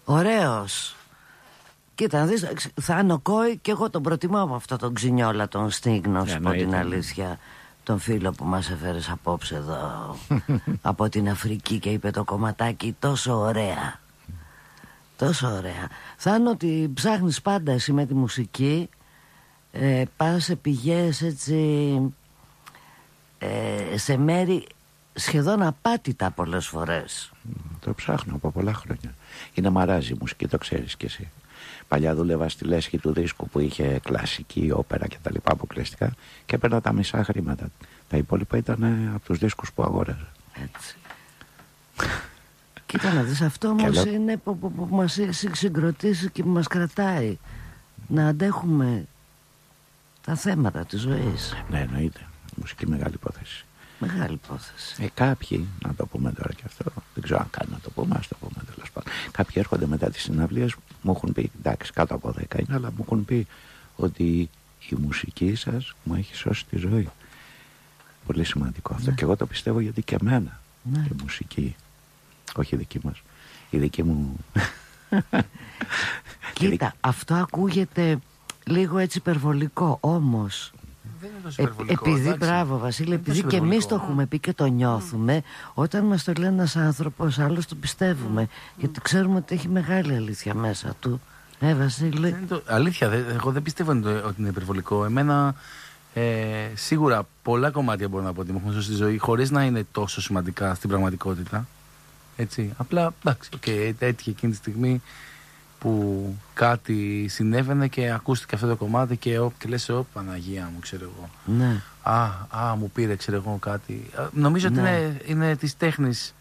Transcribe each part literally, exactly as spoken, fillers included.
Ωραίος. Κοίτα να δεις, Θάνο Κόη, και εγώ τον προτιμώ από αυτό τον ξινιόλα τον Στίγνο, σου πω την αλήθεια. Τον φίλο που μας έφερες απόψε εδώ από την Αφρική και είπε το κομματάκι τόσο ωραία. Τόσο ωραία. Θάνο, ότι ψάχνεις πάντα εσύ με τη μουσική, ε, πας σε πηγές έτσι, ε, σε μέρη σχεδόν απάτητα πολλές φορές. Το ψάχνω από πολλά χρόνια. Είναι μαράζι η μουσική, το ξέρεις κι εσύ. Παλιά δούλευα στη λέσχη του δίσκου που είχε κλασική, όπερα και τα λοιπά αποκλειστικά και έπαιρνα τα μισά χρήματα. Τα υπόλοιπα ήταν από τους δίσκους που αγόραζα. Έτσι. Κοίτα να δεις, αυτό όμως είναι που, που, που μας συγκροτήσει και που μας κρατάει να αντέχουμε τα θέματα της ζωής. Ναι, εννοείται. Μουσική μεγάλη υπόθεση. Μεγάλη υπόθεση. Ε, κάποιοι, να το πούμε τώρα και αυτό, δεν ξέρω αν κάνει να το πούμε, ας το πούμε τέλος πάντων. Κάποιοι έρχονται μετά τις συναυλίες, μου έχουν πει, εντάξει, κάτω από δέκα είναι, αλλά μου έχουν πει ότι η μουσική σας μου έχει σώσει τη ζωή. Πολύ σημαντικό αυτό. Ναι. Και εγώ το πιστεύω, γιατί και εμένα, ναι, η μουσική, όχι η δική μας, η δική μου. Κοίτα, αυτό ακούγεται λίγο έτσι υπερβολικό, όμως Ε, επειδή, εντάξει, μπράβο Βασίλη, επειδή και εμείς το έχουμε πει και το νιώθουμε, mm. όταν μας το λέει ένας άνθρωπος άλλος το πιστεύουμε, mm. γιατί ξέρουμε ότι έχει μεγάλη αλήθεια μέσα του. Ε, Βασίλη. Το, αλήθεια, δε, εγώ δεν πιστεύω ότι είναι υπερβολικό. Εμένα ε, σίγουρα πολλά κομμάτια μπορώ να πω ότι μου έχουν σώσει τη ζωή χωρίς να είναι τόσο σημαντικά στην πραγματικότητα. Έτσι. Απλά, εντάξει, okay, έτυχε εκείνη τη στιγμή που κάτι συνέβαινε και ακούστηκε αυτό το κομμάτι και, ο, και λες, ω Παναγία μου, ξέρω εγώ. Ναι. Α, α, μου πήρε, ξέρω εγώ, κάτι. Νομίζω, ναι, ότι είναι, είναι της τέχνης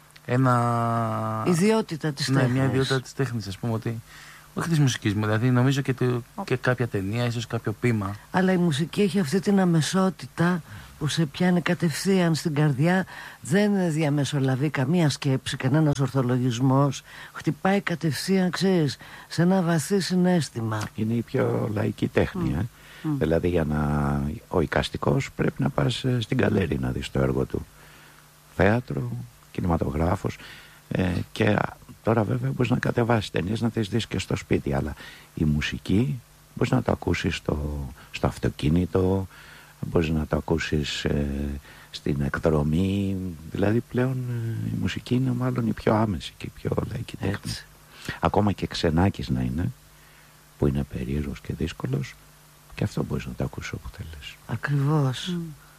ένα... Ιδιότητα της, ναι, τέχνης. Ναι, μια ιδιότητα της τέχνης, ας πούμε, ότι... Όχι της μουσικής μου, δηλαδή νομίζω και, το, και κάποια ταινία, ίσως κάποιο ποίημα. Αλλά η μουσική έχει αυτή την αμεσότητα που σε πιάνει κατευθείαν στην καρδιά, δεν διαμεσολαβεί καμία σκέψη, κανένας ορθολογισμός, χτυπάει κατευθείαν, ξέρεις, σε ένα βαθύ συναίσθημα. Είναι η πιο λαϊκή τέχνη, mm. ε? Mm. Δηλαδή για να... ο εικαστικός πρέπει να πας στην γκαλέρι να δεις το έργο του. Θέατρο, κινηματογράφος, ε, και τώρα βέβαια μπορείς να κατεβάσεις ταινίες, να τις δεις και στο σπίτι, αλλά η μουσική μπορείς να το ακούσεις στο, στο αυτοκίνητο, μπορείς να το ακούσεις ε, στην εκδρομή. Δηλαδή πλέον ε, η μουσική είναι μάλλον η πιο άμεση και η πιο λαϊκή τέχνη. Ακόμα και ξενάκης να είναι, που είναι περίεργος και δύσκολος, και αυτό μπορείς να το ακούσεις όπου θέλεις. Ακριβώς. Mm.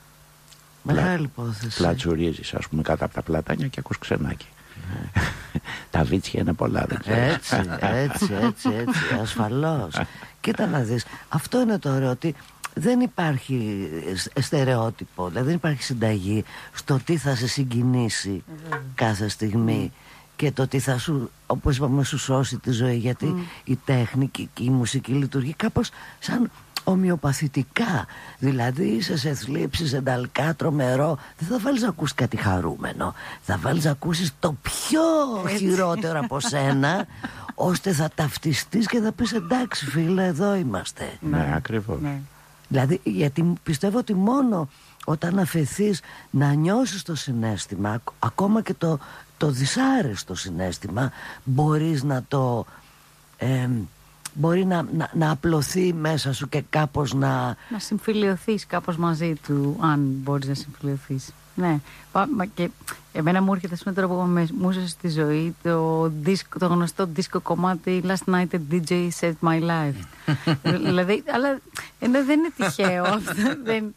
Μεγάλη υπόθεση. Πλατσουρίζεις, ας πούμε, κάτω από τα πλατάνια και ακούς ξενάκι. Mm. Τα βίτσια είναι πολλά, δεν ξέρω. Έτσι, έτσι, έτσι, έτσι, ασφαλώς. Κοίτα να δεις, αυτό είναι το ωραίο, ότι δεν υπάρχει στερεότυπο, δηλαδή δεν υπάρχει συνταγή στο τι θα σε συγκινήσει mm. κάθε στιγμή mm. και το τι θα σου, όπως είπαμε, σου σώσει τη ζωή, γιατί mm. η τέχνη και η μουσική λειτουργεί κάπως σαν ομοιοπαθητικά. Δηλαδή είσαι σε θλίψεις, ενταλικά, τρομερό, δεν θα βάλεις να ακούσεις κάτι χαρούμενο, θα βάλεις να ακούσεις το πιο χειρότερο από σένα, ώστε θα ταυτιστείς και θα πεις, εντάξει φίλε, εδώ είμαστε. Ναι, ακριβώς. Ναι. Δηλαδή, γιατί πιστεύω ότι μόνο όταν αφαιθείς να νιώσεις το συναίσθημα, ακόμα και το, το δυσάρεστο συναίσθημα, μπορείς να το ε, μπορεί να, να, να απλωθεί μέσα σου και κάπως να... Να συμφιλιωθείς κάπως μαζί του, αν μπορείς να συμφιλιωθείς. Ναι, μα και εμένα μου έρχεται σήμερα τώρα που μου έσωσε στη ζωή το, δίσκο, το γνωστό δίσκο κομμάτι Last Night a ντι τζέι Saved My Life. Δηλαδή, αλλά ενώ δεν είναι τυχαίο αυτό, δεν,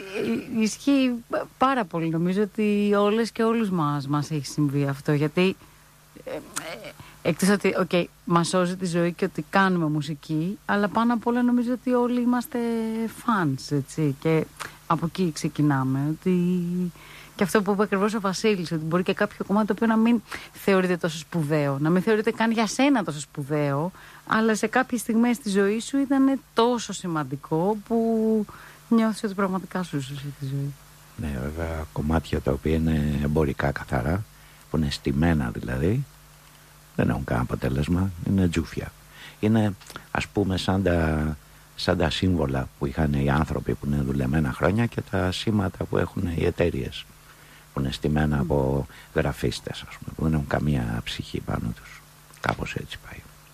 ισχύει πάρα πολύ. Νομίζω ότι όλες και όλους μας, μας έχει συμβεί αυτό, γιατί ε, ε, εκτός ότι okay, μας σώζει τη ζωή και ότι κάνουμε μουσική, αλλά πάνω απ' όλα νομίζω ότι όλοι είμαστε fans, έτσι, και από εκεί ξεκινάμε, ότι... Και αυτό που είπε ακριβώς ο Βασίλης, ότι μπορεί και κάποιο κομμάτι το οποίο να μην θεωρείται τόσο σπουδαίο, να μην θεωρείται καν για σένα τόσο σπουδαίο, αλλά σε κάποιες στιγμές της ζωής σου ήταν τόσο σημαντικό που νιώθεις ότι πραγματικά σου ζούσε τη ζωή. Ναι, βέβαια, κομμάτια τα οποία είναι εμπορικά καθαρά, που είναι στημένα δηλαδή, δεν έχουν κανένα αποτέλεσμα, είναι τζούφια. Είναι, ας πούμε, σαν τα... σαν τα σύμβολα που είχαν οι άνθρωποι που είναι δουλεμένα χρόνια και τα σήματα που έχουν οι εταιρείες που είναι στημένα mm. από γραφίστες, ας πούμε, που δεν έχουν καμία ψυχή πάνω τους. Κάπως έτσι πάει.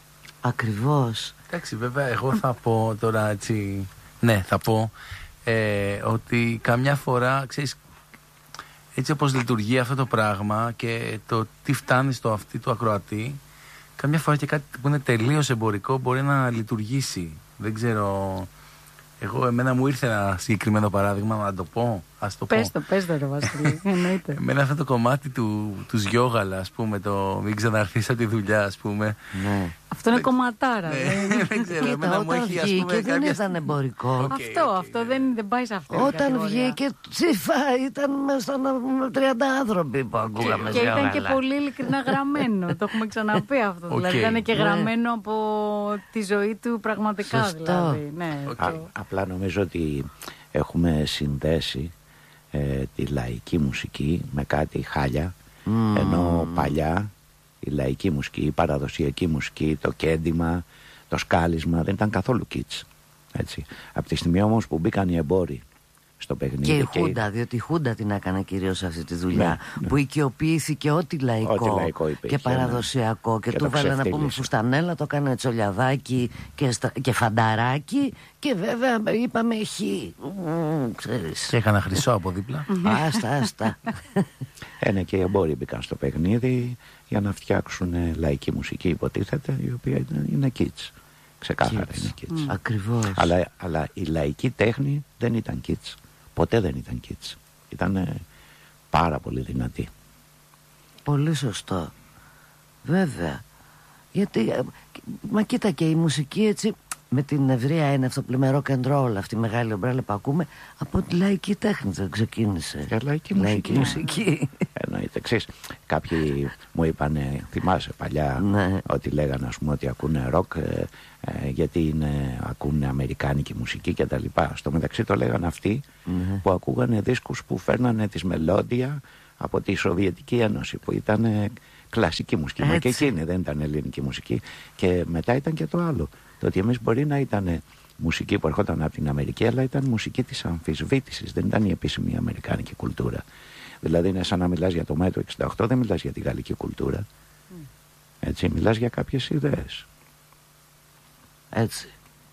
Ακριβώς. Εντάξει, βέβαια, εγώ θα πω τώρα έτσι. Ναι, θα πω ε, ότι καμιά φορά, ξέρεις, έτσι όπως λειτουργεί αυτό το πράγμα και το τι φτάνει στο αυτί του ακροατή, καμιά φορά και κάτι που είναι τελείως εμπορικό μπορεί να λειτουργήσει. Δεν ξέρω. Εγώ, εμένα μου ήρθε ένα συγκεκριμένο παράδειγμα, να το πω. Ας το Πες πω. το, πες το ρε Βασίλη, εννοείται. Εμένα αυτό το κομμάτι του, του Σγιόγαλα, ας πούμε, το μην ξαναρθείς από τη δουλειά, ας πούμε. Ναι. Αυτό είναι κομματάρα. Ναι, δεν- δεν ξέρω, Κοίτα, εμένα μου όταν έχει, ας βγήκε πούμε, δεν κάποια... ήταν εμπορικό. Οκ, Αυτό, οκ, αυτό ναι. δεν, δεν πάει σε αυτό. Όταν βγήκε τσίφα ήταν μέσα στον τριάντα άνθρωποι που ακούγαμε. Και ήταν και Σγιόγαλα. πολύ ειλικρινά γραμμένο. Το έχουμε ξαναπεί αυτό. Οκ. Δηλαδή ήταν και Ναι. γραμμένο από τη ζωή του πραγματικά. Σωστό. Δηλαδή. Ναι, Οκ. Α, το- απλά νομίζω ότι έχουμε συνδέσει ε, τη λαϊκή μουσική με κάτι χάλια, Μμμ. ενώ παλιά η λαϊκή μουσική, η παραδοσιακή μουσική, το κέντημα, το σκάλισμα δεν ήταν καθόλου kitsch. Έτσι. Από τη στιγμή όμως που μπήκαν οι εμπόροι στο παιχνίδι Και η Χούντα, διότι η Χούντα την έκανε κυρίως αυτή τη δουλειά. Ναι, ναι. Που οικειοποιήθηκε ό,τι λαϊκό, Ό,τι λαϊκό υπήρχε, και παραδοσιακό. Και, Και του το βάλε να πούμε ξεφτύλισε. φουστανέλα, το έκανε τσολιαδάκι και, στα- και φανταράκι. Και βέβαια είπαμε χ. Μμμ, ξέρεις. Και έκανα χρυσό από δίπλα. Άστα, άστα. Ένα και οι εμπόροι μπήκαν στο παιχνίδι για να φτιάξουν ε, λαϊκή μουσική, υποτίθεται, η οποία είναι, είναι kitsch. Ξεκάθαρα Kitsch. είναι kitsch. Ακριβώς. Αλλά, αλλά η λαϊκή τέχνη δεν ήταν kitsch. Ποτέ δεν ήταν kitsch. Ήταν ε, πάρα πολύ δυνατή. Πολύ σωστό. Βέβαια. Γιατί, ε, μα κοίτα, και η μουσική έτσι, με την ευρεία έννοια, αυτό πλημερό κεντρόλ, αυτή η μεγάλη ομπρέλα που ακούμε, από τη λαϊκή τέχνη δεν ξεκίνησε. Για λαϊκή μουσική. μουσική. Εννοείται. Ξέρεις, κάποιοι μου είπαν, θυμάσαι παλιά, Ναι. ότι λέγανε, ας πούμε, ότι ακούνε ροκ ε, ε, γιατί είναι, ακούνε αμερικάνικη μουσική κτλ. Στο μεταξύ το λέγανε αυτοί Ναι. που ακούγανε δίσκους που φέρνανε τις μελώδια από τη Σοβιετική Ένωση, που ήταν ε, κλασική μουσική. Μα και Έτσι. εκείνη δεν ήταν ελληνική μουσική. Και μετά ήταν και το άλλο. Το ότι εμείς μπορεί να ήταν μουσική που ερχόταν από την Αμερική, αλλά ήταν μουσική της αμφισβήτησης. Δεν ήταν η επίσημη αμερικάνικη κουλτούρα. Δηλαδή είναι σαν να μιλάς για το Μέτρο εξήντα οκτώ, δεν μιλάς για τη γαλλική κουλτούρα. Έτσι, μιλάς για κάποιες ιδέες. Έτσι.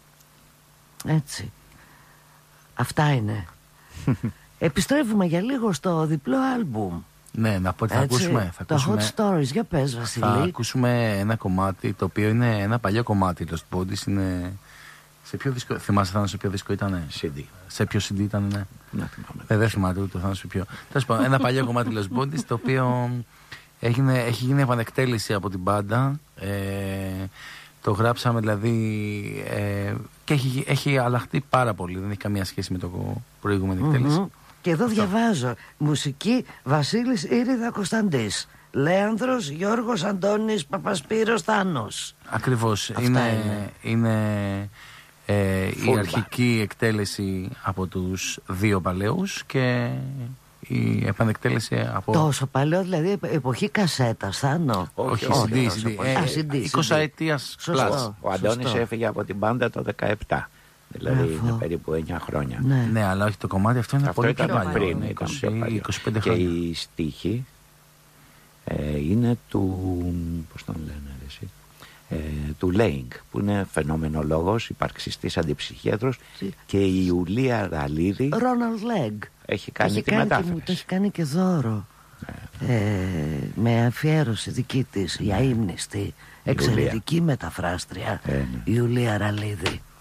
Έτσι. Αυτά είναι. Επιστρέφουμε για λίγο στο διπλό άλμπουμ. Ναι, να πω ότι θα Έτσι, ακούσουμε. Θα το ακούσουμε, Hot Stories. Για πες, θα Βασίλη. ακούσουμε ένα κομμάτι το οποίο είναι ένα παλιό κομμάτι. Lost Bodies είναι. Σε ποιο δίσκο, θυμάσαι Θάνο, σε ποιο δίσκο ήταν? σι ντι. Σε ποιο σι ντι ήταν, ναι. Να θυμάμαι. Ε, δεν θυμάται ούτε ο Θάνος σε ποιο. Τέλος πάντων, ένα παλιό κομμάτι Lost Bodies το οποίο έγινε, έχει γίνει επανεκτέλεση από την μπάντα. Ε, το γράψαμε δηλαδή ε, και έχει, έχει αλλάχτεί πάρα πολύ. Δεν έχει καμία σχέση με το προηγούμενη εκτέλεση. Μμμ. Και εδώ διαβάζω. Μουσική Βασίλης Ήριδα Κωνσταντής. Λέανδρος Γιώργος Αντώνης Παπασπύρος Θάνος. Ακριβώς. Αυτά Είναι, είναι. είναι ε, η Full αρχική εκτέλεση από τους δύο παλαιούς και η επανεκτέλεση από... Τόσο παλαιό, δηλαδή εποχή κασέτας, Θάνο. Όχι, όχι, σι ντι, όχι, σι ντι. όχι. Ε, Α, σι ντι, είκοσι σι ντι. ετίας Σωστό. πλάς. Ο Αντώνης Σωστό. έφυγε από την μπάντα το δεκαεπτά. Δηλαδή Μπράβο. είναι περίπου εννιά χρόνια. Ναι. Ναι, αλλά όχι το κομμάτι αυτό είναι Αυτό πολύ ήταν πιο παλιό. πριν, Είναι ήταν είκοσι, πιο παλιό. είκοσι πέντε Και χρόνια. η στίχη ε, είναι του, πώς τον λένε ρε εσύ, ε, του Λέινγκ, που είναι φαινομενολόγος, υπαρξιστής αντιψυχίατρος, Τι? και η Ιουλία Ραλίδη Ρόναλντ Λέγκ. έχει κάνει Έχει τη κάνει και μου- μετάφραση. το έχει κάνει και δώρο. Ε, με αφιέρωση δική της, η αείμνηστη, εξαιρετική μεταφράστρια, Ε, ναι. η Ιουλία Ραλίδη.